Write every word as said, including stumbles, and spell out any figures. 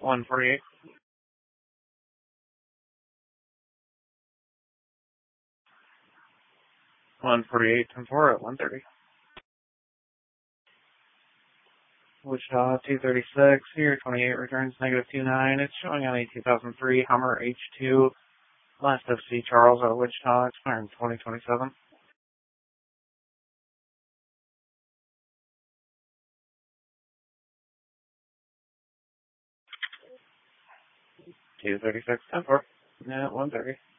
one forty-eight. one forty-eight, ten four at one thirty. Wichita two thirty-six, here twenty-eight returns negative two nine. It's showing on a two thousand three Hummer H two, last F C Charles at Wichita, expiring twenty twenty-seven. two thirty-six, ten four, at one thirty.